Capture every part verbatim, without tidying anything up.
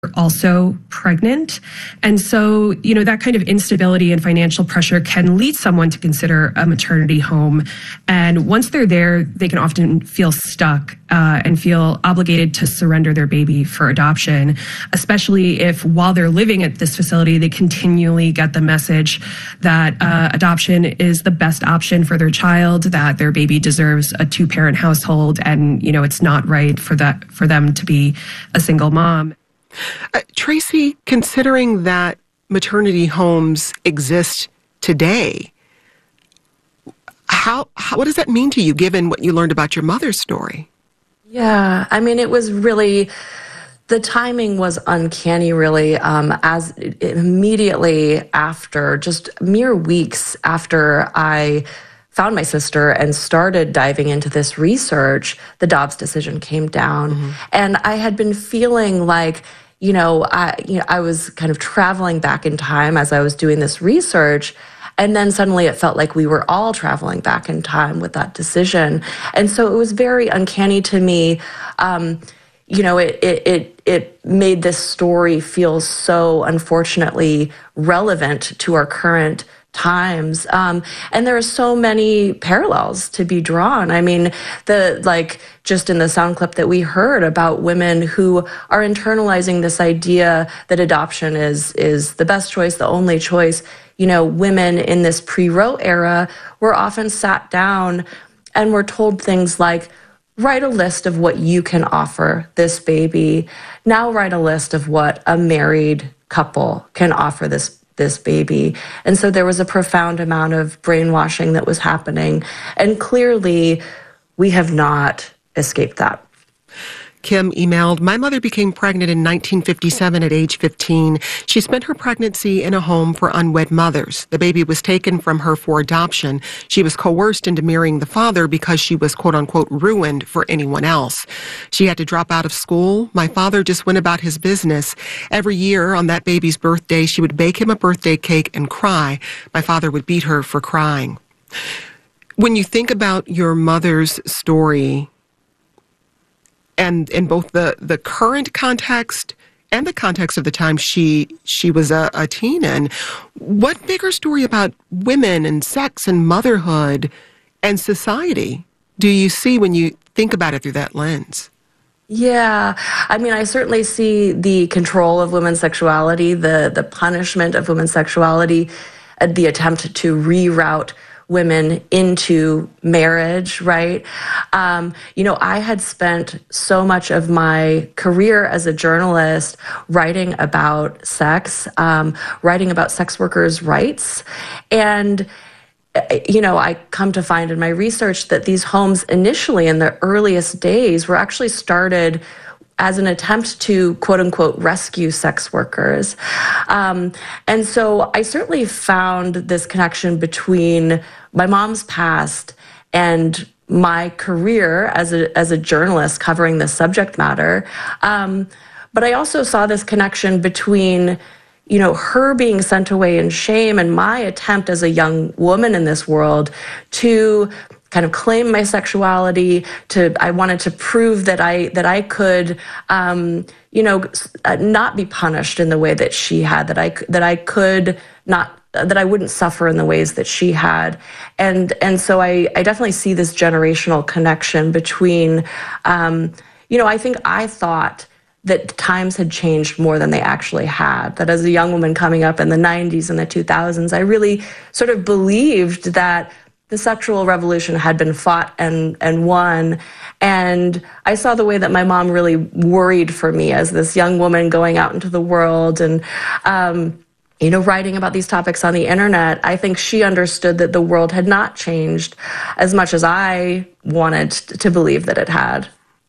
also pregnant. And so, you know, that kind of instability and financial pressure can lead someone to consider a maternity home. And once they're there, they can often feel stuck uh, and feel obligated to surrender their baby for adoption, especially if while they're living at this facility, they continually get the message that uh, adoption is the best option for their child, that their baby deserves a two-parent household, and, you know, it's not right for that for them to be a single mom. Uh, Tracy, considering that maternity homes exist today, how, how what does that mean to you, given what you learned about your mother's story? Yeah, I mean, it was really, the timing was uncanny, really, um, as immediately after, just mere weeks after I found my sister and started diving into this research, the Dobbs decision came down. Mm-hmm. And I had been feeling like, you know, I, you know, I was kind of traveling back in time as I was doing this research. And then suddenly it felt like we were all traveling back in time with that decision. And so it was very uncanny to me. Um, you know, it, it, it, it made this story feel so unfortunately relevant to our current times. Um, and there are so many parallels to be drawn. I mean, the, like, just in the sound clip that we heard about women who are internalizing this idea that adoption is, is the best choice, the only choice. You know, women in this pre-Roe era were often sat down and were told things like, write a list of what you can offer this baby. Now write a list of what a married couple can offer this this baby. And so there was a profound amount of brainwashing that was happening. And clearly, we have not escaped that. Kim emailed, my mother became pregnant in nineteen fifty-seven at age fifteen. She spent her pregnancy in a home for unwed mothers. The baby was taken from her for adoption. She was coerced into marrying the father because she was, quote unquote, ruined for anyone else. She had to drop out of school. My father just went about his business. Every year on that baby's birthday, she would bake him a birthday cake and cry. My father would beat her for crying. When you think about your mother's story, and in both the, the current context and the context of the time she she was a, a teen in, what bigger story about women and sex and motherhood and society do you see when you think about it through that lens? Yeah, I mean, I certainly see the control of women's sexuality, the, the punishment of women's sexuality, uh, the attempt to reroute women into marriage, right? Um, you know, I had spent so much of my career as a journalist writing about sex, um, writing about sex workers' rights. And, you know, I come to find in my research that these homes initially in the earliest days were actually started as an attempt to, quote unquote, rescue sex workers. Um, and so I certainly found this connection between my mom's past and my career as a, as a journalist covering this subject matter. Um, but I also saw this connection between, you know, her being sent away in shame and my attempt as a young woman in this world to kind of claim my sexuality. To I wanted to prove that I that I could, um, you know, not be punished in the way that she had. That I that I could not that I wouldn't suffer in the ways that she had. And and so I I definitely see this generational connection between, um, you know, I think I thought that times had changed more than they actually had. That as a young woman coming up in the nineties and the two thousands, I really sort of believed that the sexual revolution had been fought and, and won. And I saw the way that my mom really worried for me as this young woman going out into the world and, um, you know, writing about these topics on the internet. I think she understood that the world had not changed as much as I wanted to believe that it had.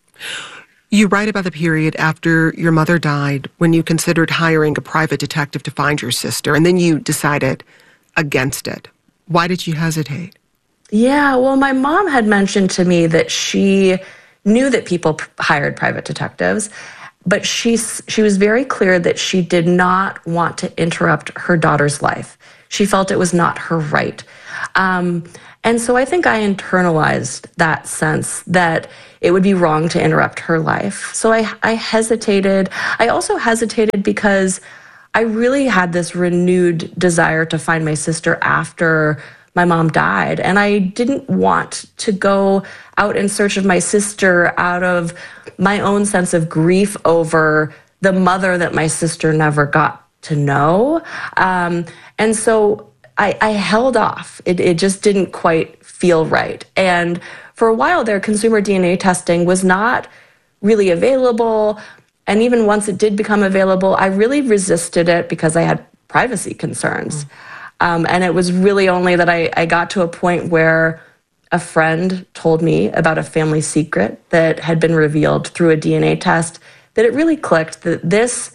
You write about the period after your mother died when you considered hiring a private detective to find your sister, and then you decided against it. Why did you hesitate? Yeah, well, my mom had mentioned to me that she knew that people p- hired private detectives, but she, she was very clear that she did not want to interrupt her daughter's life. She felt it was not her right. Um, And so I think I internalized that sense that it would be wrong to interrupt her life. So I, I hesitated. I also hesitated because I really had this renewed desire to find my sister after my mom died. And I didn't want to go out in search of my sister out of my own sense of grief over the mother that my sister never got to know. Um, and so I, I held off. It, it just didn't quite feel right. And for a while there, consumer D N A testing was not really available. And even once it did become available, I really resisted it because I had privacy concerns. Mm. Um, and it was really only that I, I got to a point where a friend told me about a family secret that had been revealed through a D N A test, that it really clicked that this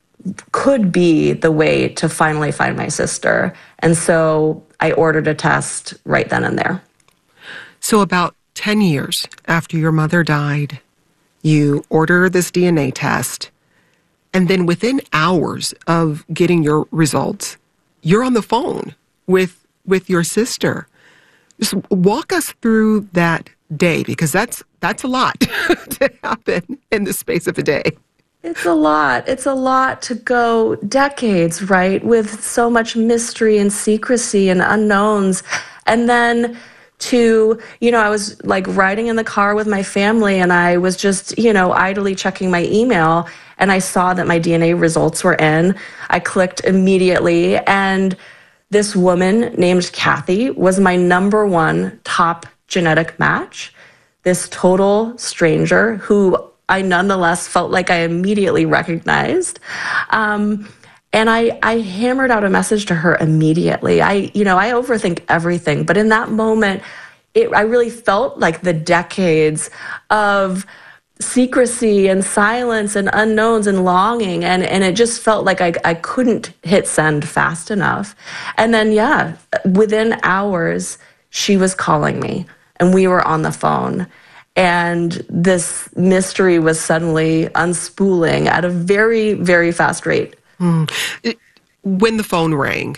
could be the way to finally find my sister. And so I ordered a test right then and there. So about ten years after your mother died, you order this D N A test, and then within hours of getting your results, you're on the phone with with your sister. Just walk us through that day, because that's that's a lot to happen in the space of a day. It's a lot. It's a lot to go decades, right, with so much mystery and secrecy and unknowns. And then to, you know, I was like riding in the car with my family and I was just, you know, idly checking my email and I saw that my D N A results were in. I clicked immediately and this woman named Kathy was my number one top genetic match. This total stranger who I nonetheless felt like I immediately recognized. Um, and I, I hammered out a message to her immediately. I, you know, I overthink everything, but in that moment, it, I really felt like the decades of secrecy and silence and unknowns and longing. And, and it just felt like I, I couldn't hit send fast enough. And then, yeah, within hours, she was calling me and we were on the phone. And this mystery was suddenly unspooling at a very, very fast rate. Mm. When the phone rang,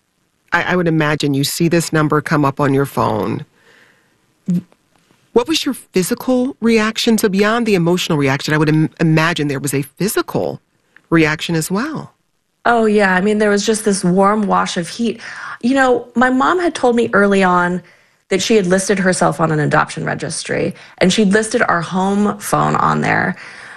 I, I would imagine you see this number come up on your phone. What was your physical reaction? So beyond the emotional reaction, I would im- imagine there was a physical reaction as well. Oh, yeah. I mean, there was just this warm wash of heat. You know, my mom had told me early on that she had listed herself on an adoption registry, and she'd listed our home phone on there.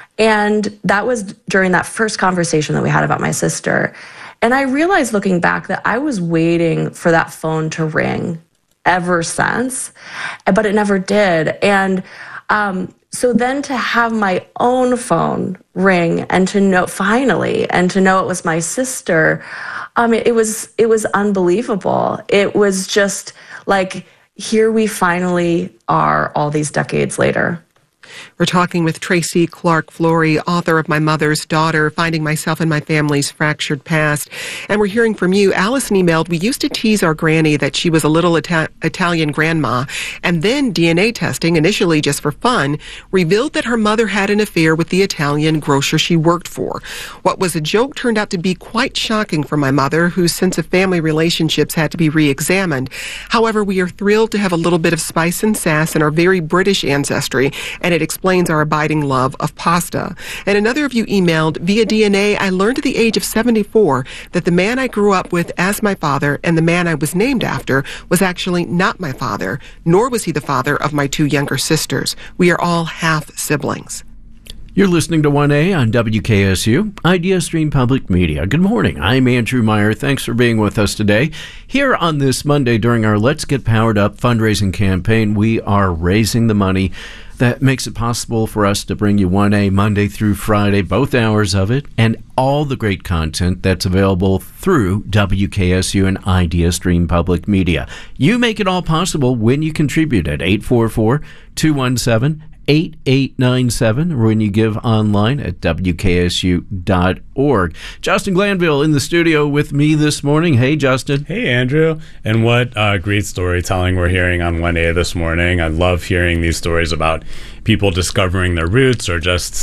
And that was during that first conversation that we had about my sister. And I realized looking back that I was waiting for that phone to ring ever since, but it never did. And um, so then to have my own phone ring and to know finally, and to know it was my sister, um, it, it was it was unbelievable. It was just like, here we finally are all these decades later. We're talking with Tracy Clark Flory, author of My Mother's Daughter, Finding Myself and My Family's Fractured Past. And we're hearing from you. Allison emailed, we used to tease our granny that she was a little Ita- Italian grandma. And then D N A testing, initially just for fun, revealed that her mother had an affair with the Italian grocer she worked for. What was a joke turned out to be quite shocking for my mother, whose sense of family relationships had to be re-examined. However, we are thrilled to have a little bit of spice and sass in our very British ancestry, and it explains our abiding love of pasta. And another of you emailed, via D N A, I learned at the age of seventy-four that the man I grew up with as my father and the man I was named after was actually not my father, nor was he the father of my two younger sisters. We are all half siblings. You're listening to one A on W K S U, IdeaStream Public Media. Good morning. I'm Andrew Meyer. Thanks for being with us today. Here on this Monday during our Let's Get Powered Up fundraising campaign, we are raising the money that makes it possible for us to bring you one A Monday through Friday, both hours of it, and all the great content that's available through W K S U and IdeaStream Public Media. You make it all possible when you contribute at eight four four, two one seven, eight eight nine seven, or when you give online at W K S U dot org. Justin Glanville in the studio with me this morning. Hey, Justin. Hey, Andrew. And what uh, great storytelling we're hearing on one A this morning. I love hearing these stories about people discovering their roots or just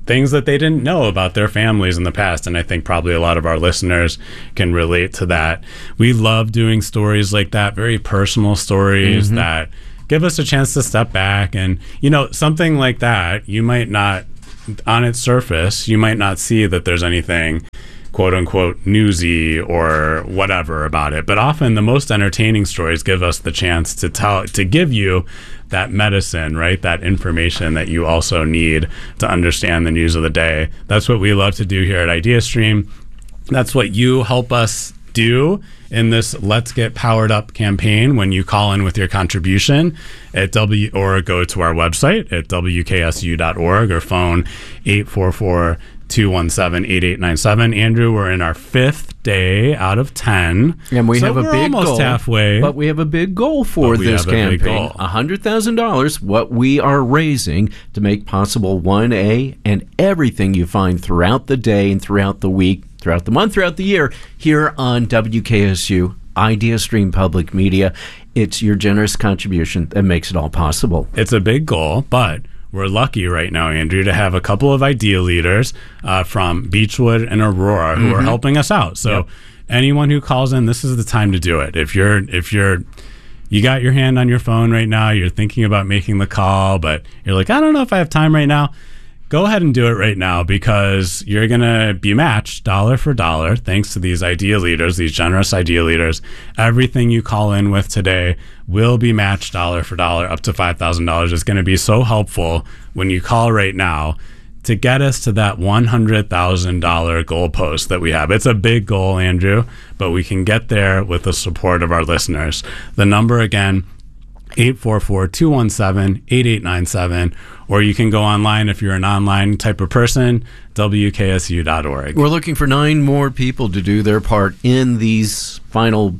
things that they didn't know about their families in the past. And I think probably a lot of our listeners can relate to that. We love doing stories like that, very personal stories mm-hmm. that give us a chance to step back. And, you know, something like that, you might not, on its surface, you might not see that there's anything quote unquote newsy or whatever about it. But often the most entertaining stories give us the chance to tell, to give you that medicine, right? That information that you also need to understand the news of the day. That's what we love to do here at IdeaStream. That's what you help us do in this Let's Get Powered Up campaign when you call in with your contribution at W or go to our website at W K S U dot org or phone eight four four, two one seven, eight eight nine seven. Andrew, we're in our fifth day out of ten. And we so have a we're big almost goal. halfway. But we have a big goal for this campaign. one hundred thousand dollars, what we are raising to make possible one A and everything you find throughout the day and throughout the week, throughout the month, throughout the year, here on W K S U, IdeaStream Public Media. It's your generous contribution that makes it all possible. It's a big goal, but we're lucky right now, Andrew, to have a couple of idea leaders uh, from Beechwood and Aurora who mm-hmm. are helping us out. So yep. anyone who calls in, this is the time to do it. If you're, if you're, you got your hand on your phone right now, you're thinking about making the call, but you're like, I don't know if I have time right now. Go ahead and do it right now, because you're going to be matched dollar for dollar thanks to these idea leaders, these generous idea leaders. Everything you call in with today will be matched dollar for dollar up to five thousand dollars. It's going to be so helpful when you call right now to get us to that one hundred thousand dollars goalpost that we have. It's a big goal, Andrew, but we can get there with the support of our listeners. The number again, eight four four, two one seven, eight eight nine seven, or you can go online if you're an online type of person, W K S U dot org. We're looking for nine more people to do their part in these final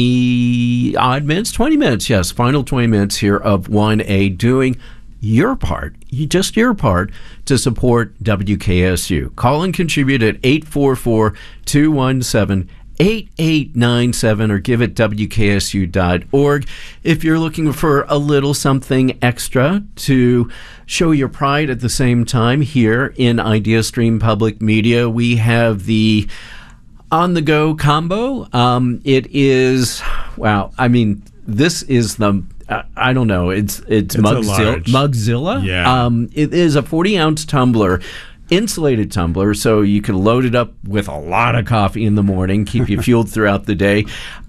twenty odd minutes, twenty minutes, yes, final twenty minutes here of one A, doing your part, just your part, to support W K S U. Call and contribute at eight four four, two one seven, eight eight nine seven or give at W K S U dot org. If you're looking for a little something extra to show your pride at the same time here in IdeaStream Public Media, we have the on-the-go combo. Um, it is, wow, I mean, this is the, uh, I don't know, it's it's, it's Mugzilla. Mugzilla? Yeah. Um, it is a forty-ounce tumbler, insulated tumbler, so you can load it up with a lot of coffee in the morning, keep you fueled throughout the day,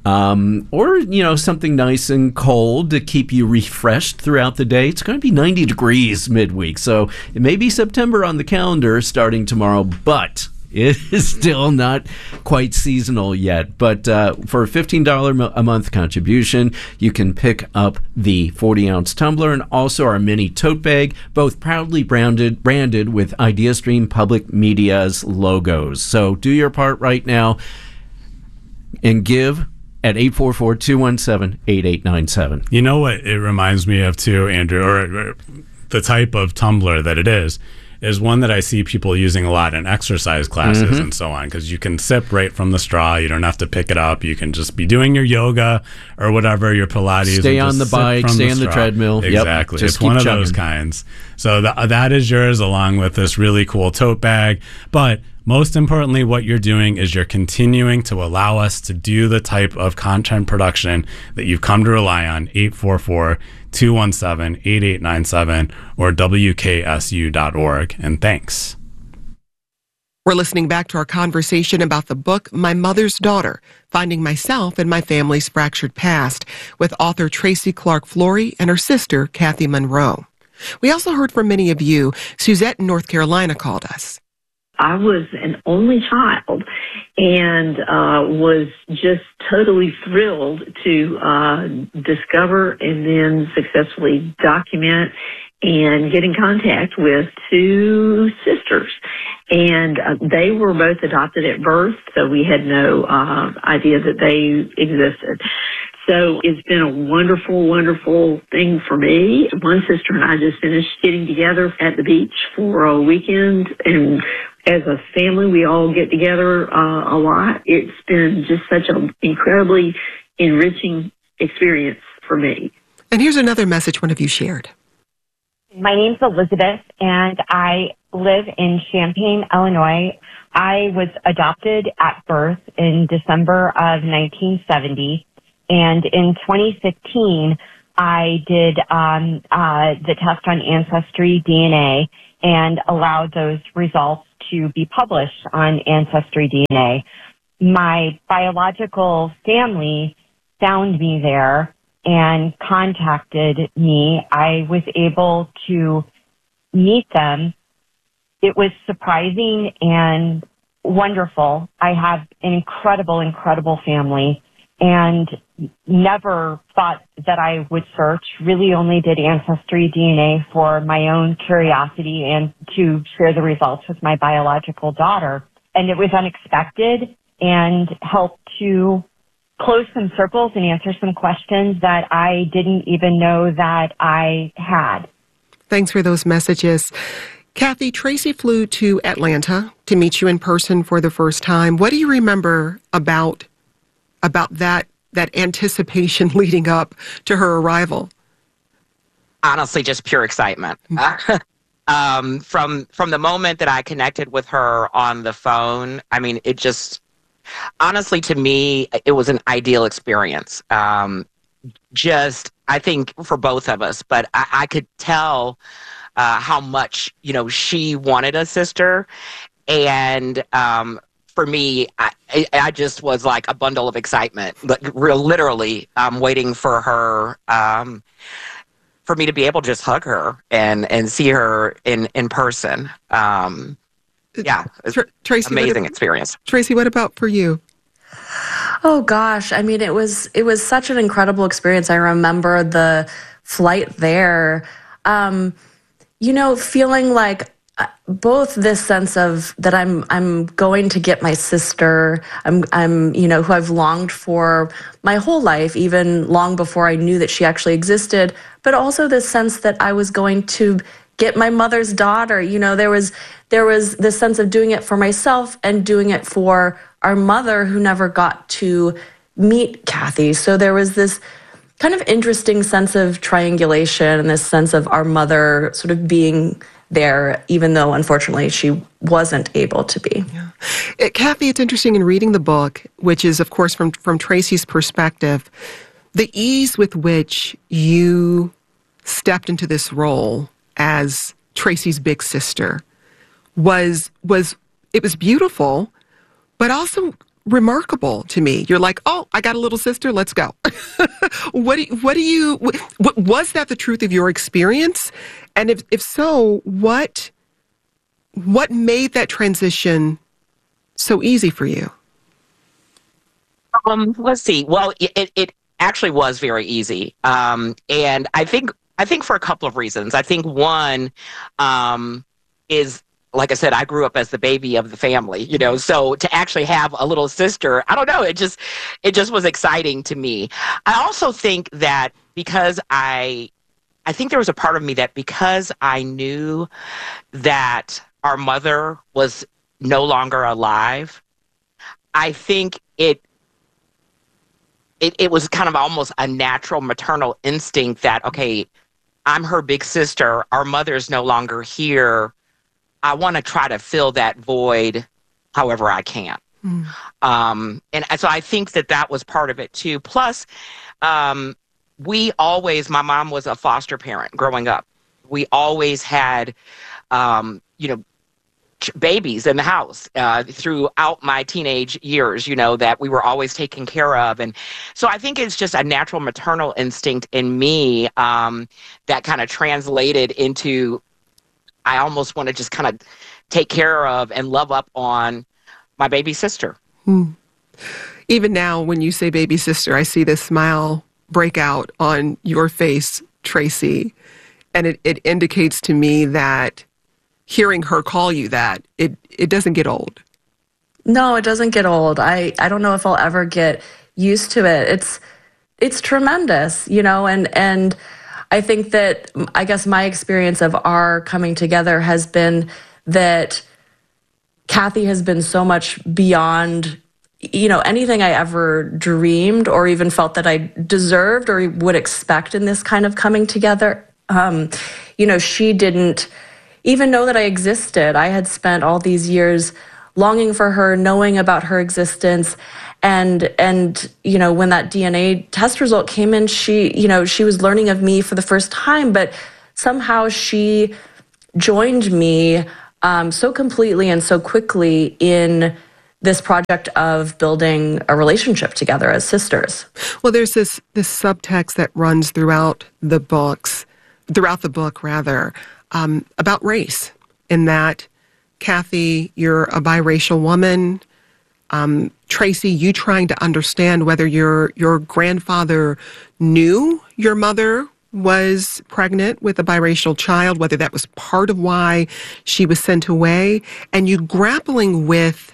um, or, you know, something nice and cold to keep you refreshed throughout the day. It's going to be ninety degrees midweek, so it may be September on the calendar starting tomorrow, but it is still not quite seasonal yet. But uh, for a fifteen dollars a month contribution, you can pick up the forty-ounce tumbler and also our mini tote bag, both proudly branded, branded with IdeaStream Public Media's logos. So do your part right now and give at eight four four, two one seven, eight eight nine seven. You know what it reminds me of too, Andrew, or, or the type of tumbler that it is, is one that I see people using a lot in exercise classes mm-hmm. and so on, because you can sip right from the straw. You don't have to pick it up. You can just be doing your yoga or whatever, your Pilates. Stay on the bike, stay on the treadmill. Exactly. Yep. It's one of chugging. those kinds. So th- that is yours, along with this really cool tote bag. But most importantly, what you're doing is you're continuing to allow us to do the type of content production that you've come to rely on. eight four four, two one seven, eight eight nine seven or W K S U dot org. And thanks. We're listening back to our conversation about the book, My Mother's Daughter, Finding Myself in My Family's Fractured Past, with author Tracy Clark Flory and her sister, Kathy Monroe. We also heard from many of you. Suzette in North Carolina called us. I was an only child and uh, was just totally thrilled to uh, discover and then successfully document and get in contact with two sisters. And uh, they were both adopted at birth, so we had no uh, idea that they existed. So it's been a wonderful, wonderful thing for me. One sister and I just finished getting together at the beach for a weekend, and as a family, we all get together uh, a lot. It's been just such an incredibly enriching experience for me. And here's another message one of you shared. My name's Elizabeth, and I live in Champaign, Illinois. I was adopted at birth in December of nineteen seventy, and in twenty fifteen, I did um, uh, the test on Ancestry D N A and allowed those results to be published on Ancestry D N A. My biological family found me there and contacted me. I was able to meet them. It was surprising and wonderful. I have an incredible, incredible family and never thought that I would search. Really only did Ancestry D N A for my own curiosity and to share the results with my biological daughter. And it was unexpected and helped to close some circles and answer some questions that I didn't even know that I had. Thanks for those messages. Kathy, Tracy flew to Atlanta to meet you in person for the first time. What do you remember about about that that anticipation leading up to her arrival? Honestly, just pure excitement. um, from from the moment that I connected with her on the phone, I mean, it just, honestly, to me, it was an ideal experience. Um, just, I think, for both of us, but I, I could tell uh, how much, you know, she wanted a sister. And um, for me, I, I just was like a bundle of excitement, like, real literally um, waiting for her, um, for me to be able to just hug her and, and see her in, in person. Um, yeah, it's Tr- Tracy, amazing what, experience. Tracy, what about for you? Oh gosh, I mean, it was it was such an incredible experience. I remember the flight there. Um, you know, feeling like both this sense of that I'm I'm going to get my sister. I'm I'm you know who I've longed for my whole life, even long before I knew that she actually existed. But also this sense that I was going to get my mother's daughter. You know, there was there was this sense of doing it for myself and doing it for our mother, who never got to meet Kathy. So there was this kind of interesting sense of triangulation and this sense of our mother sort of being there, even though unfortunately she wasn't able to be. Yeah. It, Kathy, it's interesting in reading the book, which is, of course, from from Tracy's perspective, the ease with which you stepped into this role as Tracy's big sister was was it was beautiful, but also remarkable to me. You're like, oh, I got a little sister, let's go. what do you, what do you what, what, was that the truth of your experience? And if if so, what what made that transition so easy for you? Um, let's see. Well, it it actually was very easy, um, and I think. I think for a couple of reasons. I think one um, is, like I said, I grew up as the baby of the family, you know, so to actually have a little sister, I don't know, it just, it just was exciting to me. I also think that because I, I think there was a part of me that because I knew that our mother was no longer alive, I think it, it, it was kind of almost a natural maternal instinct that, okay, I'm her big sister. Our mother's no longer here. I want to try to fill that void however I can. Mm. Um, and so I think that that was part of it too. Plus, um, we always, my mom was a foster parent growing up. We always had, um, you know, babies in the house uh, throughout my teenage years, you know, that we were always taken care of. And so I think it's just a natural maternal instinct in me um, that kind of translated into, I almost want to just kind of take care of and love up on my baby sister. Hmm. Even now, when you say baby sister, I see this smile break out on your face, Tracy. And it, it indicates to me that hearing her call you that, it, it doesn't get old. No, it doesn't get old. I, I don't know if I'll ever get used to it. It's it's tremendous, you know, and and I think that, I guess my experience of our coming together has been that Kathy has been so much beyond, you know, anything I ever dreamed or even felt that I deserved or would expect in this kind of coming together. Um, you know, she didn't even know that I existed. I had spent all these years longing for her, knowing about her existence. And, and, you know, when that D N A test result came in, she, you know, she was learning of me for the first time, but somehow she joined me um, so completely and so quickly in this project of building a relationship together as sisters. Well, there's this, this subtext that runs throughout the books, throughout the book rather, um, about race, in that, Kathy, you're a biracial woman. Um, Tracy, you trying to understand whether your your grandfather knew your mother was pregnant with a biracial child, whether that was part of why she was sent away, and you grappling with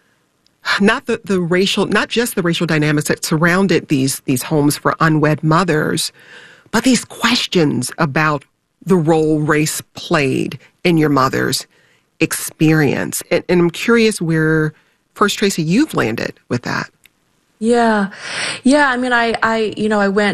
not the, the racial, not just the racial dynamics that surrounded these these homes for unwed mothers, but these questions about the role race played in your mother's experience. And, and I'm curious where, first, Tracy, you've landed with that. Yeah. Yeah. I mean, I, I you know, I went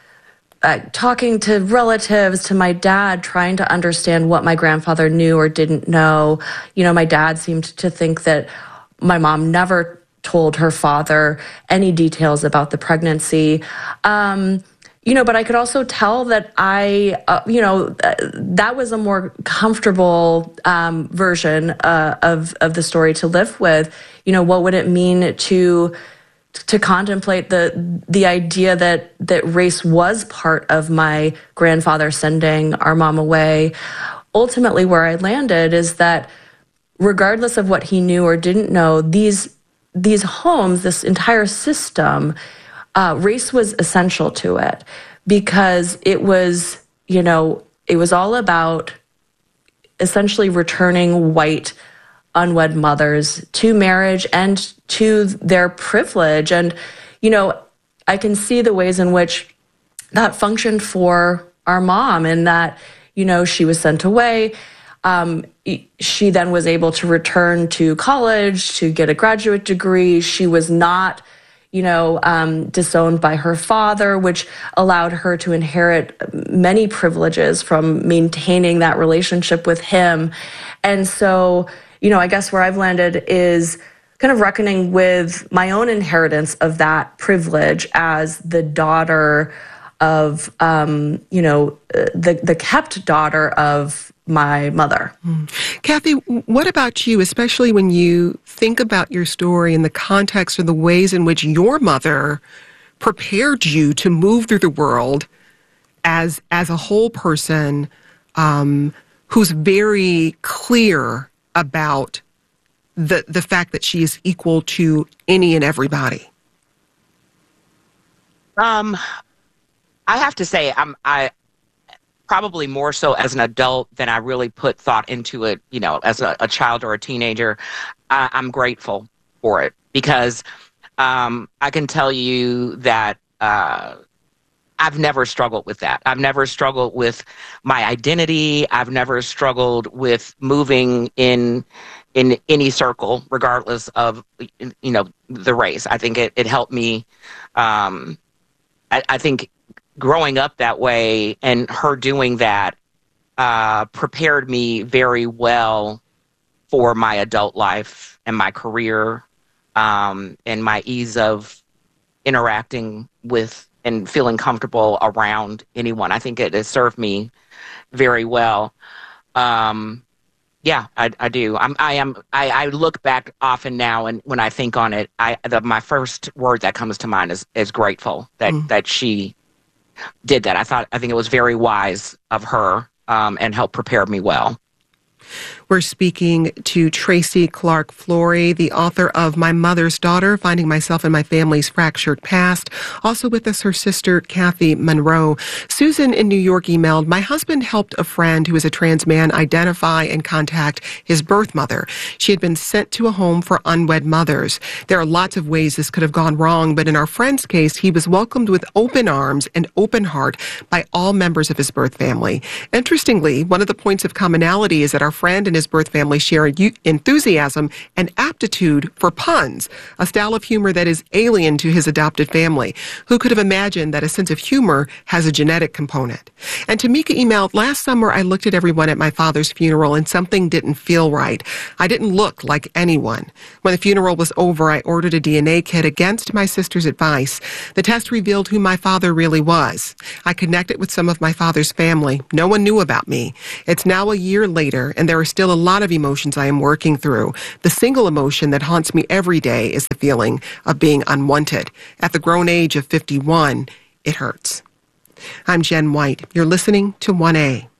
uh, talking to relatives, to my dad, trying to understand what my grandfather knew or didn't know. You know, my dad seemed to think that my mom never told her father any details about the pregnancy. Um, You know, but I could also tell that I, uh, you know, uh, that was a more comfortable um, version uh, of of the story to live with. You know, what would it mean to to contemplate the the idea that that race was part of my grandfather sending our mom away? Ultimately, where I landed is that regardless of what he knew or didn't know, these these homes, this entire system, Uh, race was essential to it because it was, you know, it was all about essentially returning white unwed mothers to marriage and to their privilege. And, you know, I can see the ways in which that functioned for our mom, in that, you know, she was sent away. Um, she then was able to return to college to get a graduate degree. She was not, you know, um, disowned by her father, which allowed her to inherit many privileges from maintaining that relationship with him. And so, you know, I guess where I've landed is kind of reckoning with my own inheritance of that privilege as the daughter of, um, you know, the, the kept daughter of my mother. Mm. Kathy, what about you, especially when you think about your story in the context of the ways in which your mother prepared you to move through the world as as a whole person um, who's very clear about the the fact that she is equal to any and everybody? Um, I have to say, I'm I. probably more so as an adult than I really put thought into it, you know, as a, a child or a teenager. I, I'm grateful for it because um, I can tell you that uh, I've never struggled with that. I've never struggled with my identity. I've never struggled with moving in in any circle, regardless of, you know, the race. I think it, it helped me. Um, I, I think growing up that way and her doing that uh, prepared me very well for my adult life and my career um, and my ease of interacting with and feeling comfortable around anyone. I think it has served me very well. Um, yeah, I, I do. I'm, I am. I, I look back often now, and when I think on it, I the, my first word that comes to mind is is grateful that mm. that she did that. I thought, I think it was very wise of her um, and helped prepare me well. We're speaking to Tracy Clark Flory, the author of My Mother's Daughter, Finding Myself in My Family's Fractured Past. Also with us, her sister, Kathy Monroe. Susan in New York emailed, my husband helped a friend who is a trans man identify and contact his birth mother. She had been sent to a home for unwed mothers. There are lots of ways this could have gone wrong, but in our friend's case, he was welcomed with open arms and open heart by all members of his birth family. Interestingly, one of the points of commonality is that our friend and his birth family share enthusiasm and aptitude for puns, a style of humor that is alien to his adopted family. Who could have imagined that a sense of humor has a genetic component? And Tamika emailed, last summer I looked at everyone at my father's funeral and something didn't feel right. I didn't look like anyone. When the funeral was over, I ordered a D N A kit against my sister's advice. The test revealed who my father really was. I connected with some of my father's family. No one knew about me. It's now a year later, and there are still a lot of emotions I am working through. The single emotion that haunts me every day is the feeling of being unwanted. At the grown age of fifty-one, it hurts. I'm Jen White. You're listening to one A.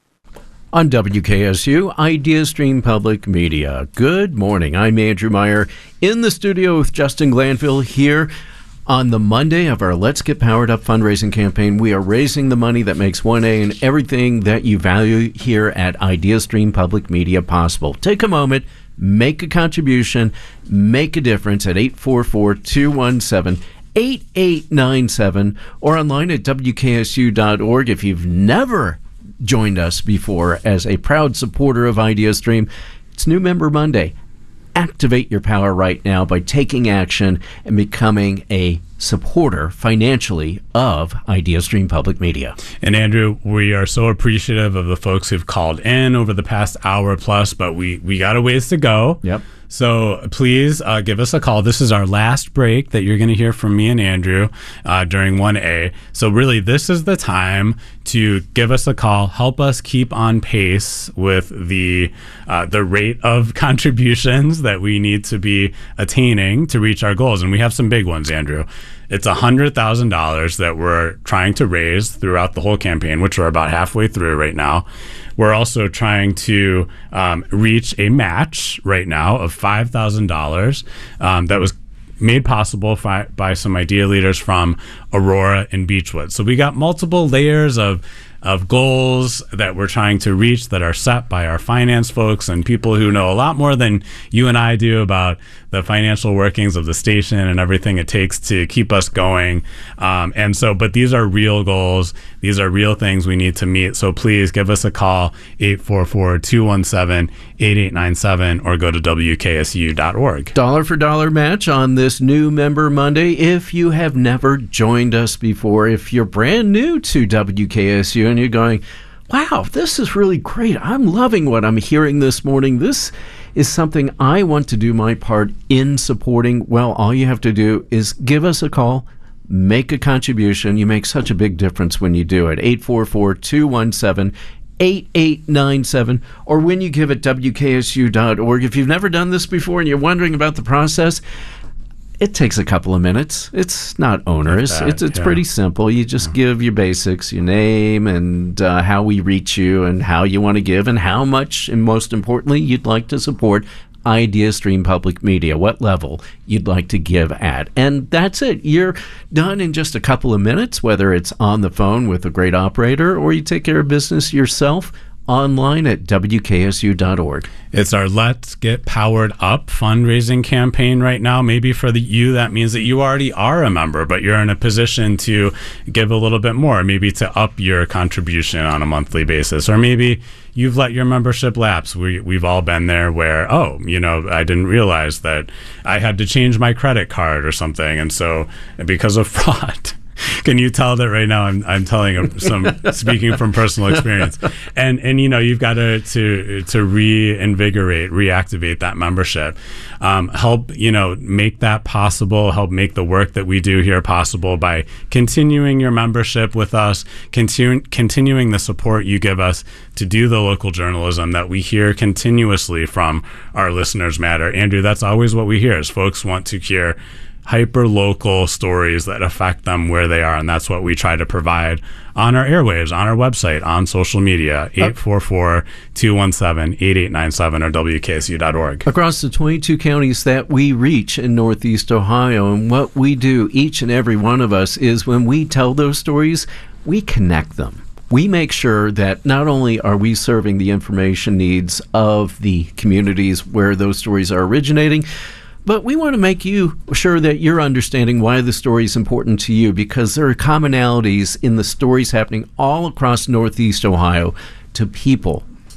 On W K S U, IdeaStream Public Media. Good morning. I'm Andrew Meyer in the studio with Justin Glanville here on the Monday of our Let's Get Powered Up fundraising campaign. We are raising the money that makes one A and everything that you value here at IdeaStream Public Media possible. Take a moment, make a contribution, make a difference at eight four four, two one seven, eight eight nine seven or online at W K S U dot org. If you've never joined us before as a proud supporter of IdeaStream, it's New Member Monday. Activate your power right now by taking action and becoming a supporter financially of IdeaStream Public Media. And Andrew, we are so appreciative of the folks who've called in over the past hour plus, but we, we got a ways to go. Yep. So please uh, give us a call. This is our last break that you're going to hear from me and Andrew uh, during one A. So really, this is the time to give us a call. Help us keep on pace with the uh, the rate of contributions that we need to be attaining to reach our goals. And we have some big ones, Andrew. It's one hundred thousand dollars that we're trying to raise throughout the whole campaign, which we're about halfway through right now. We're also trying to um, reach a match right now of five thousand dollars um, that was made possible by, by some idea leaders from Aurora and Beechwood. So we got multiple layers of of goals that we're trying to reach that are set by our finance folks and people who know a lot more than you and I do about the financial workings of the station and everything it takes to keep us going. Um, and so, but these are real goals. These are real things we need to meet. So please give us a call, eight four four, two one seven, eight eight nine seven, or go to W K S U dot org. Dollar for dollar match on this New Member Monday. If you have never joined us before, if you're brand new to W K S U and you're going, wow, this is really great. I'm loving what I'm hearing this morning. This is something I want to do my part in supporting. Well, all you have to do is give us a call, make a contribution. You make such a big difference when you do it. eight four four, two one seven, eight eight nine seven, or when you give at W K S U dot org. If you've never done this before and you're wondering about the process, it takes a couple of minutes. It's not onerous. That, it's it's yeah. pretty simple. You just give your basics, your name, and uh, how we reach you, and how you want to give, and how much, and most importantly, you'd like to support IdeaStream Public Media, what level you'd like to give at. And that's it. You're done in just a couple of minutes, whether it's on the phone with a great operator or you take care of business yourself online at W K S U dot org. It's our Let's Get Powered Up fundraising campaign right now. Maybe for the you, that means that you already are a member, but you're in a position to give a little bit more, maybe to up your contribution on a monthly basis. Or maybe you've let your membership lapse. We, we've all been there where, oh, you know, I didn't realize that I had to change my credit card or something. And so because of fraud, can you tell that right now I'm I'm telling some speaking from personal experience, and and you know you've got to to to reinvigorate, reactivate that membership, um, help you know make that possible, help make the work that we do here possible by continuing your membership with us, continu- continuing the support you give us to do the local journalism that we hear continuously from our listeners matter. Andrew, that's always what we hear is folks want to hear hyper-local stories that affect them where they are, and that's what we try to provide on our airwaves, on our website, on social media, eight four four, two one seven, eight eight nine seven or W K S U dot org. Across the twenty-two counties that we reach in Northeast Ohio, and what we do, each and every one of us, is when we tell those stories, we connect them. We make sure that not only are we serving the information needs of the communities where those stories are originating, but we want to make you sure that you're understanding why the story is important to you, because there are commonalities in the stories happening all across Northeast Ohio to people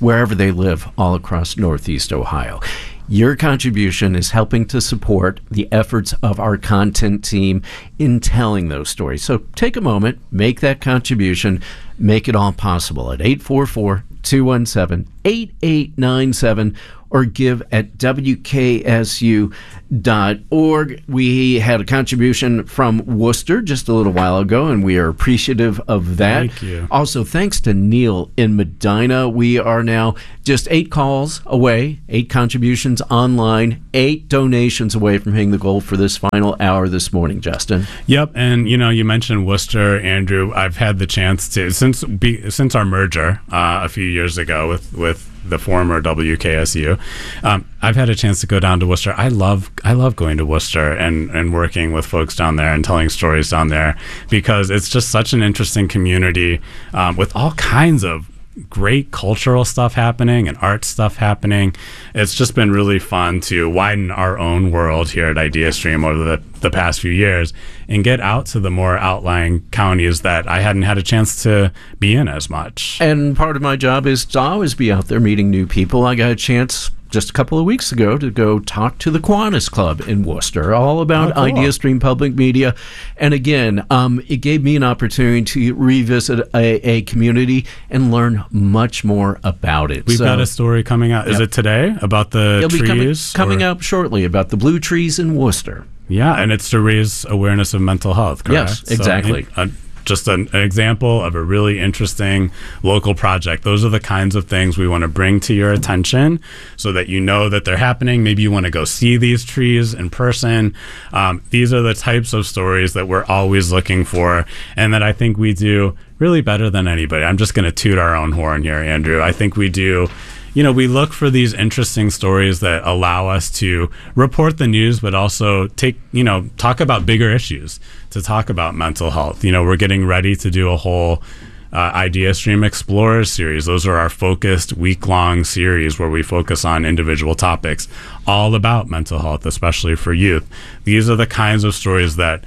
wherever they live all across Northeast Ohio. Your contribution is helping to support the efforts of our content team in telling those stories. So take a moment, make that contribution, make it all possible at eight four four, two one seven, eight eight nine seven or give at W K S U dot org. We had a contribution from Worcester just a little while ago, and we are appreciative of that. Thank you. Also, thanks to Neil in Medina. We are now just eight calls away, eight contributions online, eight donations away from hitting the goal for this final hour this morning, Justin. Yep, and you know, you mentioned Worcester, Andrew. I've had the chance to, since be, since our merger uh, a few years ago with, with the former W K S U, um, I've had a chance to go down to Worcester. I love I love going to Worcester and, and working with folks down there and telling stories down there, because it's just such an interesting community um, with all kinds of great cultural stuff happening and art stuff happening. It's just been really fun to widen our own world here at IdeaStream over the, the past few years and get out to the more outlying counties that I hadn't had a chance to be in as much. And part of my job is to always be out there meeting new people. I got a chance just a couple of weeks ago to go talk to the Kiwanis Club in Worcester, all about oh, cool. IdeaStream Public Media. And again, um, it gave me an opportunity to revisit a, a community and learn much more about it. We've so, got a story coming out. Is yep. it today about the It'll trees? Be coming, coming out shortly about the blue trees in Worcester. Yeah, and it's to raise awareness of mental health, correct? Yes, exactly. So, uh, just an, an example of a really interesting local project. Those are the kinds of things we want to bring to your attention so that you know that they're happening. Maybe you want to go see these trees in person. Um, these are the types of stories that we're always looking for and that I think we do really better than anybody. I'm just going to toot our own horn here, Andrew. I think we do. You know, we look for these interesting stories that allow us to report the news, but also take, you know, talk about bigger issues, to talk about mental health. You know, we're getting ready to do a whole uh, IdeaStream Explorers series. Those are our focused week-long series where we focus on individual topics all about mental health, especially for youth. These are the kinds of stories that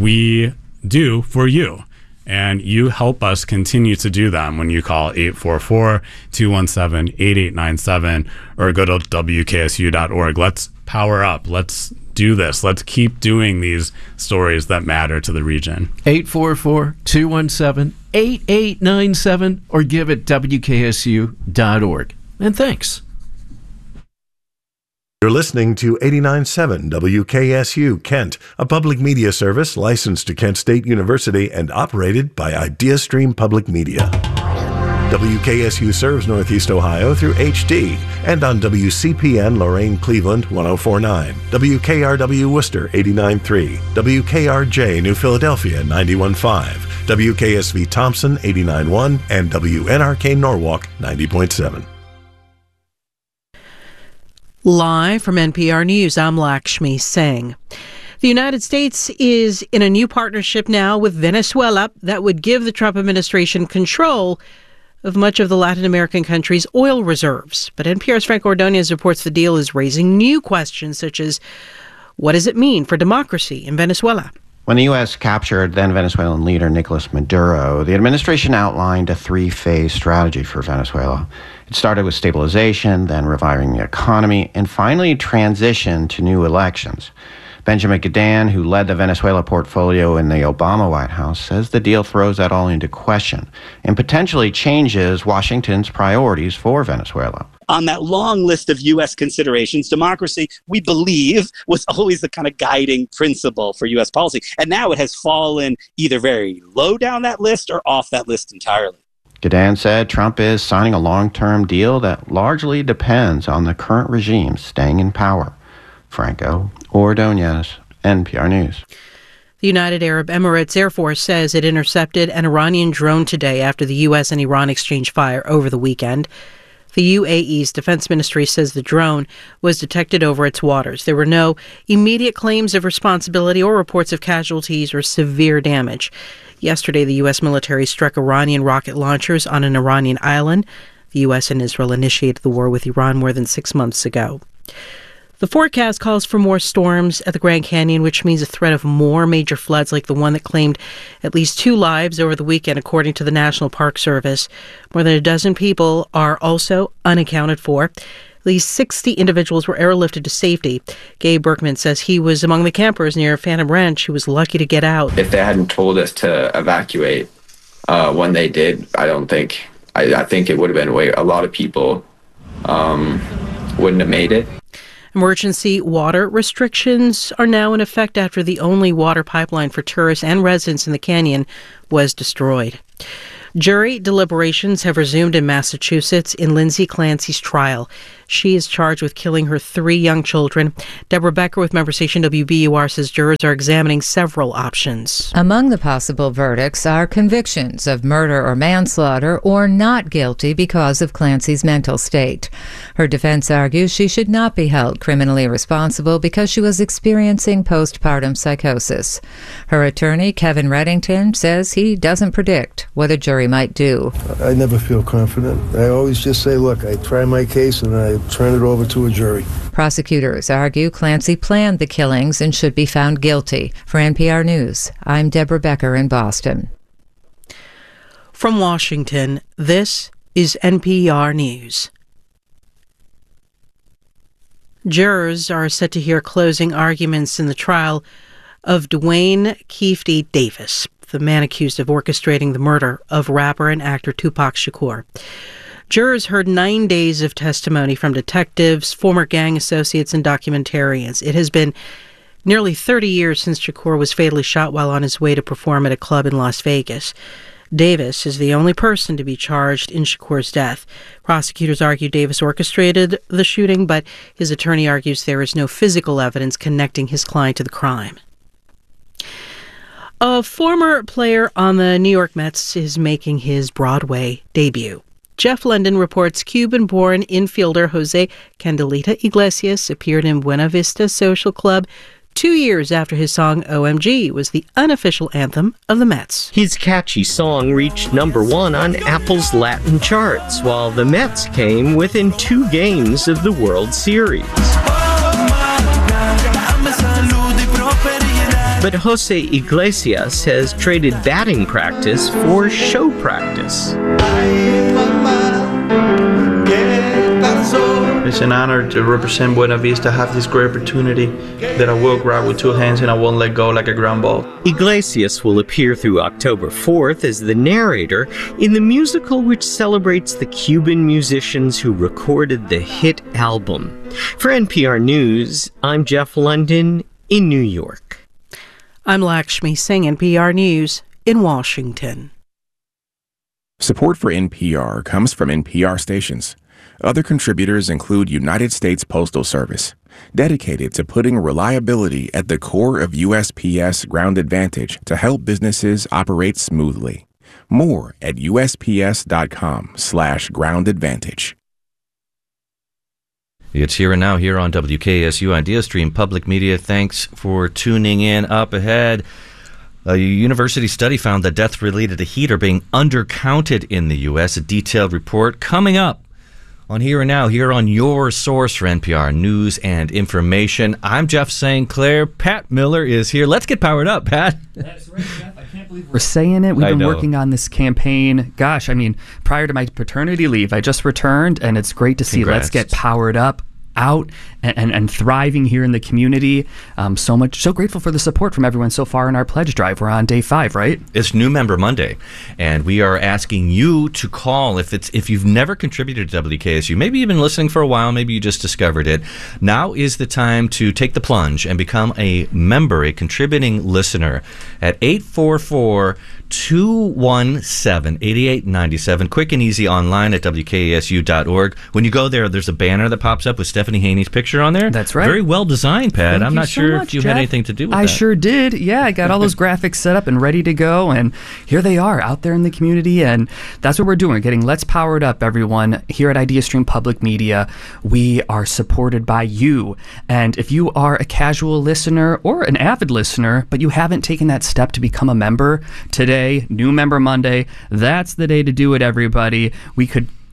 we do for you. And you help us continue to do them when you call eight four four, two one seven, eight eight nine seven or go to W K S U dot org. Let's power up. Let's do this. Let's keep doing these stories that matter to the region. eight four four, two one seven, eight eight nine seven or give at W K S U dot org. And thanks. You're listening to eighty-nine point seven W K S U Kent, a public media service licensed to Kent State University and operated by IdeaStream Public Media. W K S U serves Northeast Ohio through H D and on W C P N Lorain Cleveland one oh four point nine, W K R W Worcester eighty-nine point three, W K R J New Philadelphia ninety-one point five, W K S V Thompson eighty-nine point one, and W N R K Norwalk ninety point seven. Live from N P R News, I'm Lakshmi Singh. The United States is in a new partnership now with Venezuela that would give the Trump administration control of much of the Latin American country's oil reserves. But N P R's Frank Ordonez reports the deal is raising new questions, such as what does it mean for democracy in Venezuela? When the U S captured then Venezuelan leader Nicolas Maduro, the administration outlined a three-phase strategy for Venezuela. It started with stabilization, then reviving the economy, and finally transition to new elections. Benjamin Gadan, who led the Venezuela portfolio in the Obama White House, says the deal throws that all into question and potentially changes Washington's priorities for Venezuela. On that long list of U S considerations, democracy, we believe, was always the kind of guiding principle for U S policy. And now it has fallen either very low down that list or off that list entirely. Gadan said Trump is signing a long-term deal that largely depends on the current regime staying in power. Franco Ordonez, N P R News. The United Arab Emirates Air Force says it intercepted an Iranian drone today after the U S and Iran exchanged fire over the weekend. The U A E's defense ministry says the drone was detected over its waters. There were no immediate claims of responsibility or reports of casualties or severe damage. Yesterday, the U S military struck Iranian rocket launchers on an Iranian island. The U S and Israel initiated the war with Iran more than six months ago. The forecast calls for more storms at the Grand Canyon, which means a threat of more major floods like the one that claimed at least two lives over the weekend, according to the National Park Service. More than a dozen people are also unaccounted for. At least sixty individuals were airlifted to safety. Gabe Berkman says he was among the campers near Phantom Ranch who was lucky to get out. If they hadn't told us to evacuate uh, when they did, I don't think, I, I think it would have been way, a lot of people um, wouldn't have made it. Emergency water restrictions are now in effect after the only water pipeline for tourists and residents in the canyon was destroyed. Jury deliberations have resumed in Massachusetts in Lindsay Clancy's trial. She is charged with killing her three young children. Deborah Becker with member station W B U R says jurors are examining several options. Among the possible verdicts are convictions of murder or manslaughter or not guilty because of Clancy's mental state. Her defense argues she should not be held criminally responsible because she was experiencing postpartum psychosis. Her attorney, Kevin Reddington, says he doesn't predict what a jury might do. I never feel confident. I always just say, look, I try my case and I turn it over to a jury. Prosecutors argue Clancy planned the killings and should be found guilty. For N P R News, I'm Deborah Becker in Boston. From Washington, this is N P R News. Jurors are set to hear closing arguments in the trial of Duane Kefte Davis, the man accused of orchestrating the murder of rapper and actor Tupac Shakur. Jurors heard nine days of testimony from detectives, former gang associates, and documentarians. It has been nearly thirty years since Shakur was fatally shot while on his way to perform at a club in Las Vegas. Davis is the only person to be charged in Shakur's death. Prosecutors argue Davis orchestrated the shooting, but his attorney argues there is no physical evidence connecting his client to the crime. A former player on the New York Mets is making his Broadway debut. Jeff London reports Cuban-born infielder Jose Candelita Iglesias appeared in Buena Vista Social Club two years after his song O M G was the unofficial anthem of the Mets. His catchy song reached number one on Apple's Latin charts, while the Mets came within two games of the World Series. But Jose Iglesias has traded batting practice for show practice. It's an honor to represent Buena Vista, have this great opportunity that I will grab with two hands and I won't let go like a ground ball. Iglesias will appear through October fourth as the narrator in the musical which celebrates the Cuban musicians who recorded the hit album. For N P R News, I'm Jeff London in New York. I'm Lakshmi Singh, N P R News in Washington. Support for N P R comes from N P R stations. Other contributors include United States Postal Service, dedicated to putting reliability at the core of U S P S Ground Advantage to help businesses operate smoothly. More at usps.com slash ground advantage. It's Here and Now here on W K S U IdeaStream Public Media. Thanks for tuning in. Up ahead, a university study found that deaths related to heat are being undercounted in the U S. A detailed report coming up on Here and Now, here on your source for N P R News and Information. I'm Jeff Saint Clair. Pat Miller is here. Let's get powered up, Pat. That's right, Jeff. I can't believe we're saying it. We've I been know. working on this campaign. Gosh, I mean, prior to my paternity leave, I just returned, and it's great to see Congrats. Let's Get Powered Up out and, and, and thriving here in the community. Um, so much, so grateful for the support from everyone so far in our pledge drive. We're on day five, right? It's New Member Monday, and we are asking you to call if it's if you've never contributed to W K S U. Maybe you've been listening for a while. Maybe you just discovered it. Now is the time to take the plunge and become a member, a contributing listener at eight four four, two one seven, eight eight nine seven. Quick and easy online at W K S U dot org. When you go there, there's a banner that pops up with Stephanie Haney's picture on there. That's right. Very well designed, Pat. Thank I'm you not so sure much, if you Jeff. had anything to do with I that. sure did. Yeah, I got all those graphics set up and ready to go, and here they are out there in the community, and that's what we're doing. We're getting Let's Powered Up, everyone. Here at IdeaStream Public Media, we are supported by you, and if you are a casual listener or an avid listener, but you haven't taken that step to become a member, today, New Member Monday, that's the day to do it, everybody. We could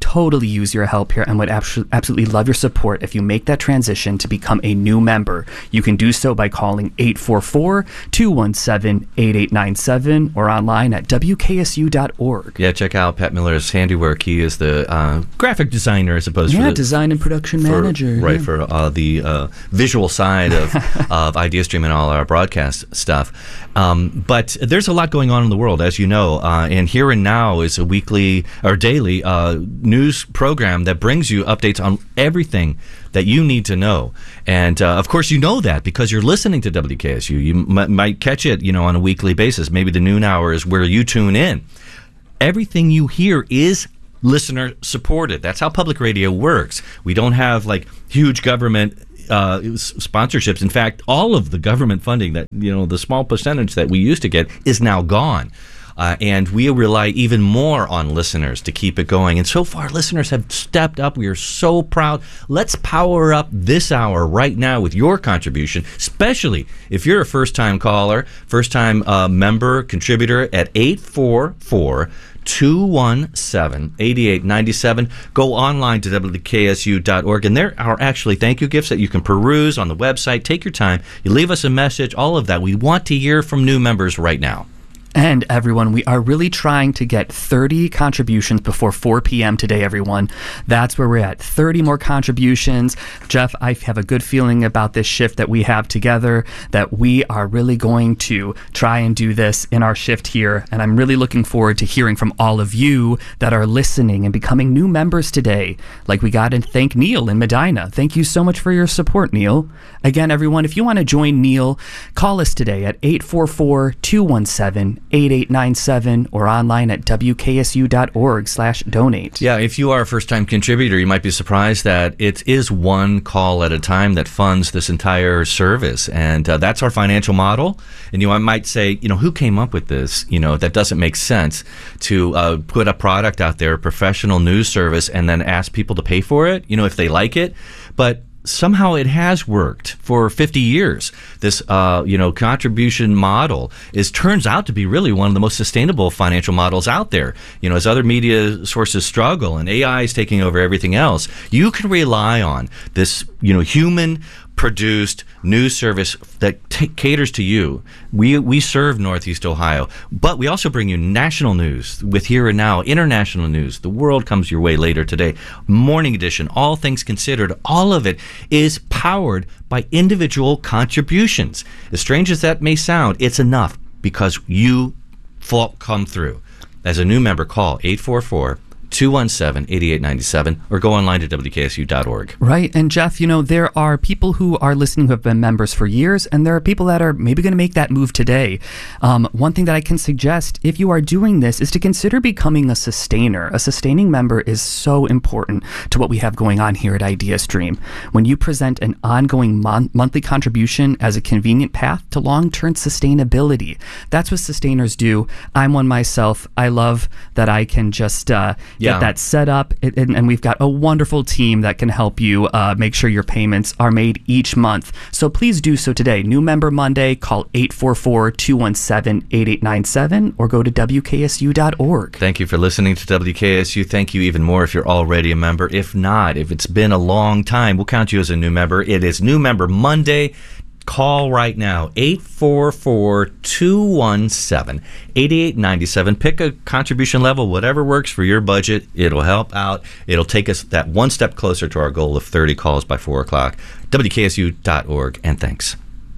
totally use your help here and would abso- absolutely love your support if you make that transition to become a new member. You can do so by calling eight four four, two one seven, eight eight nine seven or online at W K S U dot org. Yeah, check out Pat Miller's handiwork. He is the uh, graphic designer, I suppose. Yeah, for the, design and production for, manager. Right, yeah. for uh, the uh, visual side of, of IdeaStream and all our broadcast stuff. Um, but there's a lot going on in the world, as you know, uh, and Here and Now is a weekly or daily uh, news program that brings you updates on everything that you need to know. And uh, of course, you know that because you're listening to W K S U. You m- might catch it, you know, on a weekly basis. Maybe the noon hour is where you tune in. Everything you hear is listener supported. That's how public radio works. We don't have like huge government Uh, sponsorships. In fact, all of the government funding that, you know, the small percentage that we used to get is now gone. Uh, and we rely even more on listeners to keep it going. And so far, listeners have stepped up. We are so proud. Let's power up this hour right now with your contribution, especially if you're a first-time caller, first-time uh, member, contributor at eight four four, two one seven, eight eight nine seven. Go online to W K S U dot org, and there are actually thank you gifts that you can peruse on the website. Take your time. You leave us a message, all of that. We want to hear from new members right now. And everyone, we are really trying to get thirty contributions before four p.m. today, everyone. That's where we're at. thirty more contributions. Jeff, I have a good feeling about this shift that we have together, that we are really going to try and do this in our shift here. And I'm really looking forward to hearing from all of you that are listening and becoming new members today. Like we got to thank Neil in Medina. Thank you so much for your support, Neil. Again, everyone, if you want to join Neil, call us today at eight four four, two one seven, eight eight nine seven or online at W K S U dot org slash donate. Yeah, if you are a first-time contributor, you might be surprised that it is one call at a time that funds this entire service. And uh, that's our financial model. And you know, I might say, you know, who came up with this? You know, that doesn't make sense to uh, put a product out there, a professional news service, and then ask people to pay for it, you know, if they like it. But somehow it has worked for fifty years. This, uh, you know, contribution model is turns out to be really one of the most sustainable financial models out there. You know, as other media sources struggle and A I is taking over everything else, you can rely on this, you know, human produced news service that t- caters to you. We we serve Northeast Ohio, but we also bring you national news with Here and Now, international news. The world comes your way later today. Morning edition, all things considered, all of it is powered by individual contributions. As strange as that may sound, it's enough because you fall, come through. As a new member, call eight four four, two one seven, eight eight nine seven or go online to W K S U dot org. Right. And Jeff, you know, there are people who are listening who have been members for years, and there are people that are maybe going to make that move today. Um, one thing that I can suggest, if you are doing this, is to consider becoming a sustainer. A sustaining member is so important to what we have going on here at IdeaStream. When you present an ongoing mon- monthly contribution as a convenient path to long-term sustainability, that's what sustainers do. I'm one myself. I love that I can just uh, Yeah. get that set up, and, and we've got a wonderful team that can help you uh, make sure your payments are made each month. So please do so today. New Member Monday, call eight four four, two one seven, eight eight nine seven or go to W K S U dot org. Thank you for listening to W K S U. Thank you even more if you're already a member. If not, if it's been a long time, we'll count you as a new member. It is New Member Monday. Call right now, eight four four, two one seven, eight eight nine seven. Pick a contribution level, whatever works for your budget. It'll help out. It'll take us that one step closer to our goal of thirty calls by four o'clock. W K S U dot org, and thanks.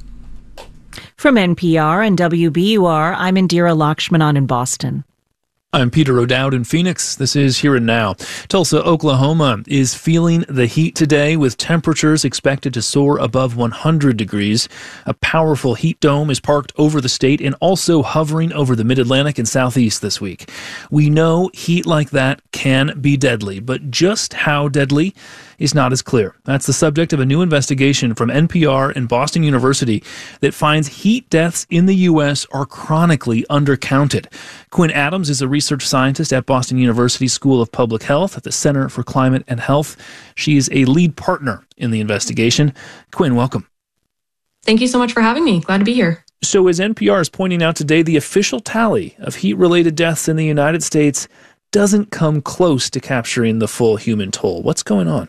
From N P R and W B U R, I'm Indira Lakshmanan in Boston. I'm Peter O'Dowd in Phoenix. This is Here and Now. Tulsa, Oklahoma is feeling the heat today with temperatures expected to soar above one hundred degrees. A powerful heat dome is parked over the state and also hovering over the mid-Atlantic and southeast this week. We know heat like that can be deadly, but just how deadly is not as clear. That's the subject of a new investigation from N P R and Boston University that finds heat deaths in the U S are chronically undercounted. Quinn Adams is a research scientist at Boston University School of Public Health at the Center for Climate and Health. She is a lead partner in the investigation. Quinn, welcome. Thank you so much for having me. Glad to be here. So as N P R is pointing out today, the official tally of heat-related deaths in the United States doesn't come close to capturing the full human toll. What's going on?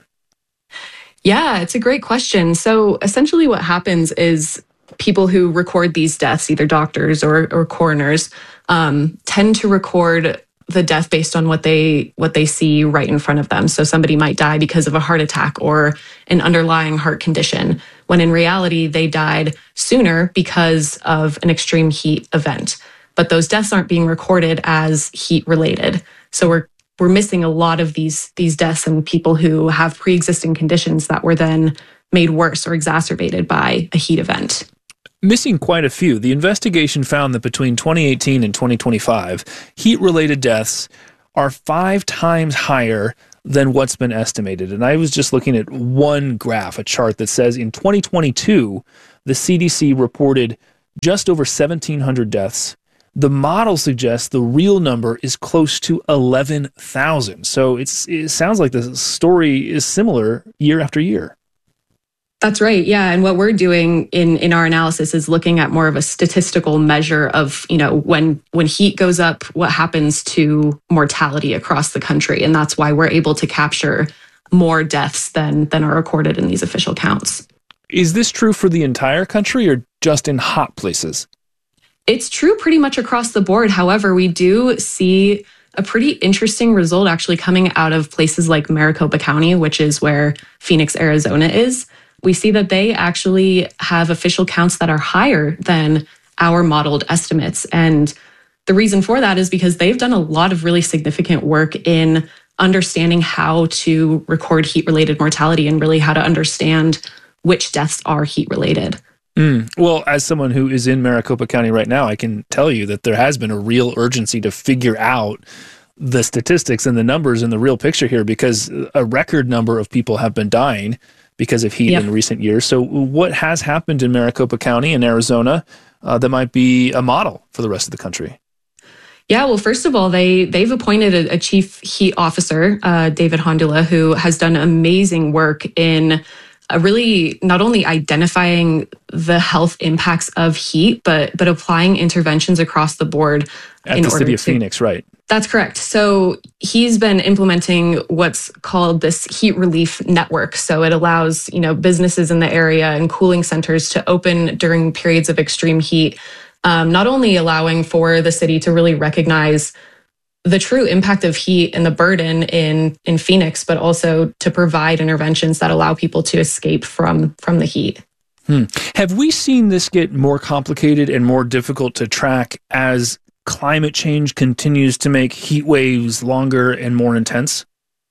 Yeah, it's a great question. So essentially what happens is people who record these deaths, either doctors or, or coroners, um, tend to record the death based on what they what they see right in front of them. So somebody might die because of a heart attack or an underlying heart condition, when in reality they died sooner because of an extreme heat event. But those deaths aren't being recorded as heat related. So we're we're missing a lot of these these deaths in people who have pre-existing conditions that were then made worse or exacerbated by a heat event. Missing quite a few. The investigation found that between twenty eighteen and twenty twenty-five, heat-related deaths are five times higher than what's been estimated. And I was just looking at one graph, a chart that says in twenty twenty-two, the C D C reported just over seventeen hundred deaths. The model suggests the real number is close to eleven thousand. So it's, it sounds like the story is similar year after year. That's right. Yeah. And what we're doing in, in our analysis is looking at more of a statistical measure of, you know, when when heat goes up, what happens to mortality across the country. And that's why we're able to capture more deaths than than are recorded in these official counts. Is this true for the entire country or just in hot places? It's true pretty much across the board. However, we do see a pretty interesting result actually coming out of places like Maricopa County, which is where Phoenix, Arizona is. We see that they actually have official counts that are higher than our modeled estimates. And the reason for that is because they've done a lot of really significant work in understanding how to record heat-related mortality and really how to understand which deaths are heat-related. Mm. Well, as someone who is in Maricopa County right now, I can tell you that there has been a real urgency to figure out the statistics and the numbers and the real picture here, because a record number of people have been dying because of heat yep. in recent years. So what has happened in Maricopa County in Arizona uh, that might be a model for the rest of the country? Yeah, well, first of all, they, they've appointed a, a chief heat officer, uh, David Hondula, who has done amazing work in uh, really not only identifying the health impacts of heat, but but applying interventions across the board. At in the order city of to, Phoenix, right? That's correct. So he's been implementing what's called this heat relief network. So it allows, you know, businesses in the area and cooling centers to open during periods of extreme heat, um, not only allowing for the city to really recognize the true impact of heat and the burden in, in Phoenix, but also to provide interventions that allow people to escape from, from the heat. Hmm. Have we seen this get more complicated and more difficult to track as climate change continues to make heat waves longer and more intense?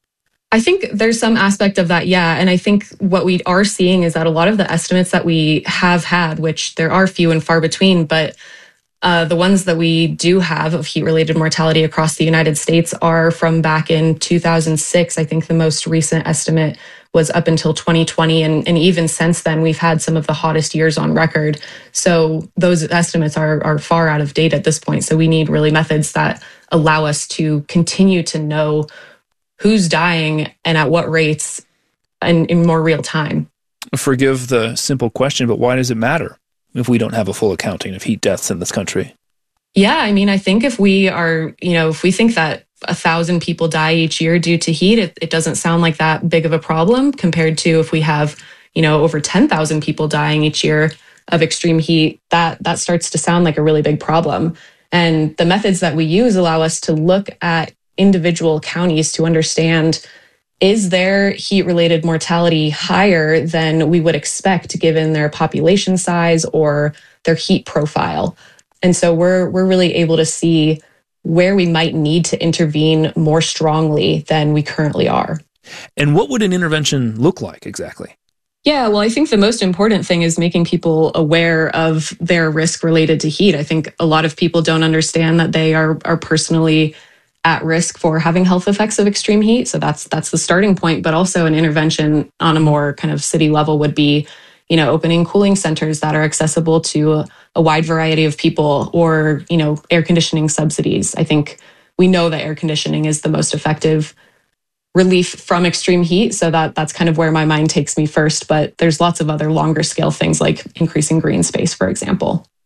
I think there's some aspect of that, yeah. And I think what we are seeing is that a lot of the estimates that we have had, which there are few and far between, but uh, the ones that we do have of heat-related mortality across the United States are from back in two thousand six. I think the most recent estimate was up until twenty twenty. And, and even since then, we've had some of the hottest years on record. So those estimates are, are far out of date at this point. So we need really methods that allow us to continue to know who's dying and at what rates in, in more real time. Forgive the simple question, but why does it matter if we don't have a full accounting of heat deaths in this country? Yeah, I mean, I think if we are, you know, if we think that a thousand people die each year due to heat, it, it doesn't sound like that big of a problem compared to if we have, you know, over ten thousand people dying each year of extreme heat, that that starts to sound like a really big problem. And the methods that we use allow us to look at individual counties to understand, is their heat-related mortality higher than we would expect given their population size or their heat profile? And so we're we're really able to see where we might need to intervene more strongly than we currently are. And what would an intervention look like exactly? Yeah, well, I think the most important thing is making people aware of their risk related to heat. I think a lot of people don't understand that they are are personally at risk for having health effects of extreme heat. So that's that's the starting point. But also an intervention on a more kind of city level would be, you know, opening cooling centers that are accessible to a, a wide variety of people, or, you know, air conditioning subsidies. I think we know that air conditioning is the most effective relief from extreme heat. So that that's kind of where my mind takes me first. But there's lots of other longer scale things like increasing green space, for example.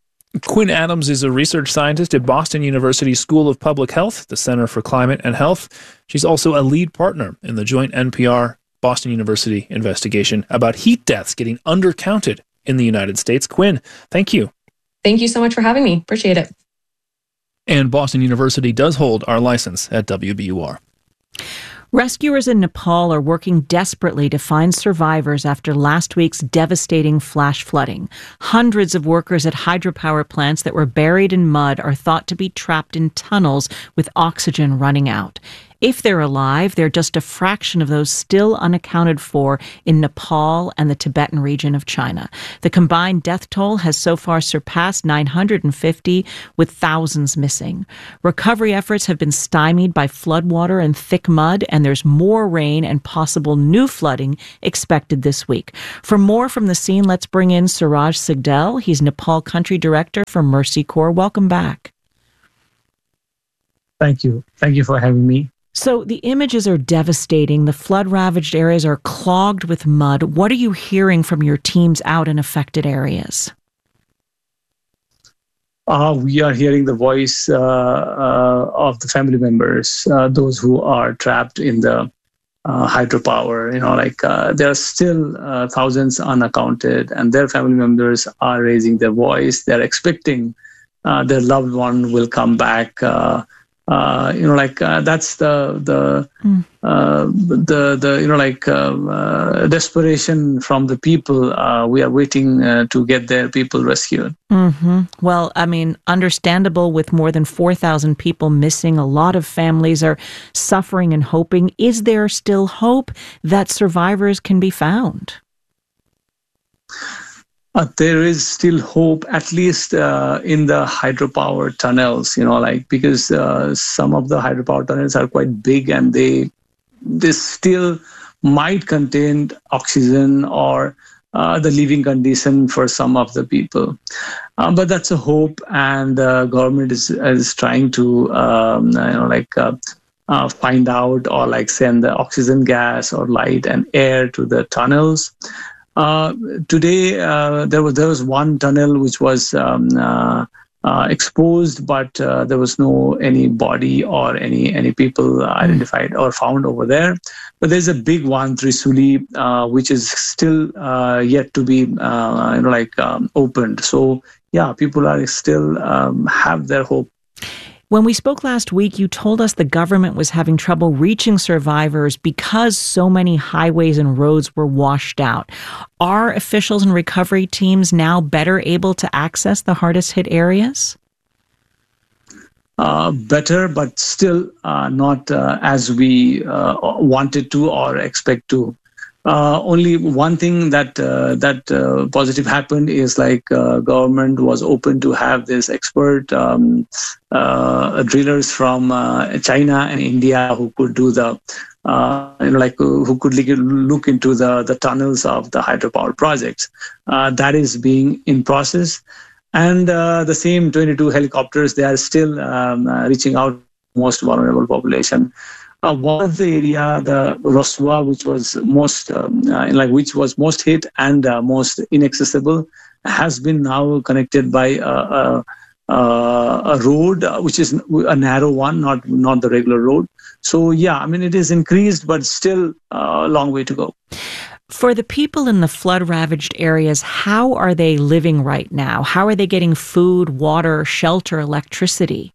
Quinn Adams is a research scientist at Boston University School of Public Health, the Center for Climate and Health. She's also a lead partner in the joint N P R Boston University investigation about heat deaths getting undercounted in the United States. Quinn, thank you. Thank you so much for having me. Appreciate it. And Boston University does hold our license at W B U R. Rescuers in Nepal are working desperately to find survivors after last week's devastating flash flooding. Hundreds of workers at hydropower plants that were buried in mud are thought to be trapped in tunnels with oxygen running out. If they're alive, they're just a fraction of those still unaccounted for in Nepal and the Tibetan region of China. The combined death toll has so far surpassed nine hundred fifty, with thousands missing. Recovery efforts have been stymied by floodwater and thick mud, and there's more rain and possible new flooding expected this week. For more from the scene, let's bring in Suraj Sigdel. He's Nepal Country Director for Mercy Corps. Welcome back. Thank you. Thank you for having me. So the images are devastating. The flood-ravaged areas are clogged with mud. What are you hearing from your teams out in affected areas? Uh, we are hearing the voice uh, uh, of the family members, uh, those who are trapped in the uh, hydropower. You know, like uh, there are still uh, thousands unaccounted, and their family members are raising their voice. They're expecting uh, their loved one will come back. Uh, Uh, you know, like uh, that's the the mm. uh, the the you know like uh, uh, desperation from the people. Uh, we are waiting uh, to get their people rescued. Mm-hmm. Well, I mean, understandable with more than four thousand people missing. A lot of families are suffering and hoping. Is there still hope that survivors can be found? Uh, there is still hope, at least uh, in the hydropower tunnels, you know, like because uh, some of the hydropower tunnels are quite big and they they still might contain oxygen or uh, the living condition for some of the people. Uh, but that's a hope, and the government is is trying to, um, you know, like uh, uh, find out or like send the oxygen gas or light and air to the tunnels. Uh, today, uh, there was there was one tunnel which was um, uh, uh, exposed, but uh, there was no any body or any any people identified or found over there. But there's a big one, Trisuli, uh, which is still uh, yet to be uh, you know like um, opened. So yeah, people are still um, have their hope. When we spoke last week, you told us the government was having trouble reaching survivors because so many highways and roads were washed out. Are officials and recovery teams now better able to access the hardest hit areas? Uh, better, but still uh, not uh, as we uh, wanted to or expect to. Uh, only one thing that uh, that uh, positive happened is like uh, government was open to have this expert um, uh, drillers from uh, China and India who could do the uh, you know like who could look into the the tunnels of the hydropower projects. Uh, that is being in process, and uh, the same twenty-two helicopters, they are still um, uh, reaching out to the most vulnerable population. Uh, one of the area, the Roswa, which was most um, uh, like which was most hit and uh, most inaccessible, has been now connected by uh, uh, uh, a road, uh, which is a narrow one, not not the regular road. So yeah, I mean it is increased, but still uh, a long way to go. For the people in the flood-ravaged areas, how are they living right now? How are they getting food, water, shelter, electricity?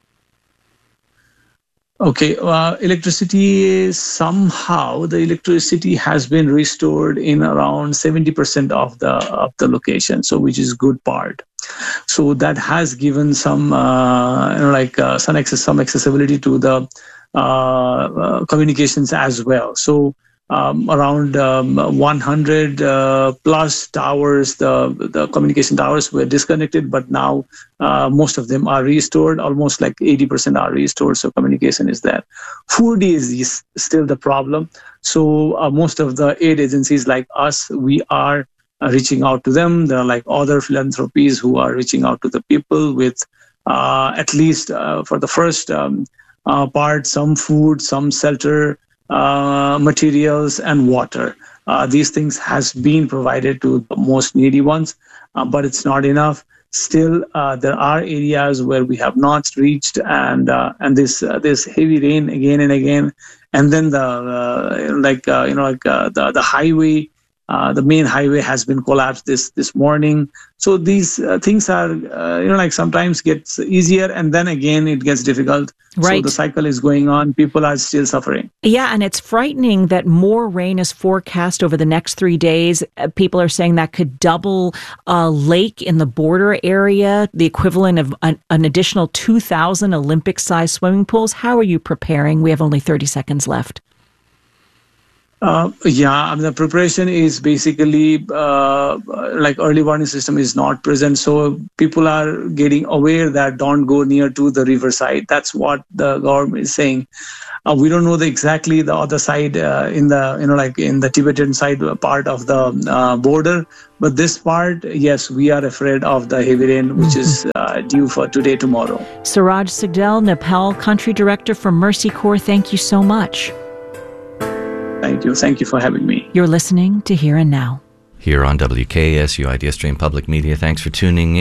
Okay, uh, electricity, somehow the electricity has been restored in around seventy percent of the of the location, so which is good part. So that has given some uh, you know, like uh, some access, some accessibility to the uh, uh, communications as well. So um, around um, one hundred uh, plus towers, the the communication towers were disconnected, but now uh, most of them are restored. Almost like eighty percent are restored, so communication is there. Food is, is still the problem. So uh, most of the aid agencies like us, we are uh, reaching out to them. There are like other philanthropies who are reaching out to the people with uh, at least uh, for the first um, uh, part, some food, some shelter, Uh, materials and water. Uh, these things has been provided to the most needy ones, uh, but it's not enough. still uh, there are areas where we have not reached, and uh, and this uh, this heavy rain again and again, and then the uh, like uh, you know like uh, the the highway. Uh, the main highway has been collapsed this this morning. So these uh, things are, uh, you know, like sometimes gets easier and then again it gets difficult. Right. So the cycle is going on. People are still suffering. Yeah, and it's frightening that more rain is forecast over the next three days. Uh, people are saying that could double a lake in the border area, the equivalent of an, an additional two thousand Olympic-sized swimming pools. How are you preparing? We have only thirty seconds left. Uh, yeah, I mean, the preparation is basically uh, like early warning system is not present. So people are getting aware that don't go near to the riverside. That's what the government is saying. Uh, we don't know the exactly the other side uh, in the, you know, like in the Tibetan side part of the uh, border. But this part, yes, we are afraid of the heavy rain, which is uh, due for today, tomorrow. Suraj Sigdel, Nepal Country Director for Mercy Corps, thank you so much. Thank you. Thank you for having me. You're listening to Here and Now. Here on W K S U Idea Stream Public Media. Thanks for tuning in.